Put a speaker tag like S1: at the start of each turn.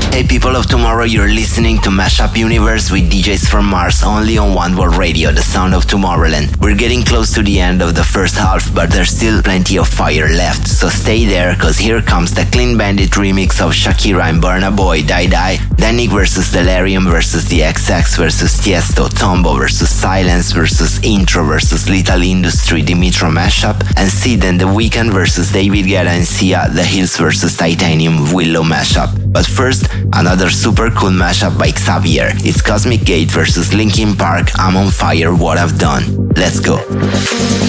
S1: Hey people of tomorrow, you're listening to Mashup Universe with DJs from Mars only on One World Radio, the sound of Tomorrowland. We're getting close to the end of the first half, but there's still plenty of fire left, so stay there, cause here comes the Clean Bandit remix of Shakira and Burna Boy, Die Die, Danik vs Delirium vs The XX vs Tiesto, Tombo vs Silence vs Intro vs Little Industry, Dimitro Mashup, and Sid and The Weeknd vs David Guetta and Sia, The Hills vs Titanium Willow Mashup. But first, another super cool mashup by Xavier. It's Cosmic Gate vs Linkin Park, I'm on Fire, What I've Done. Let's go.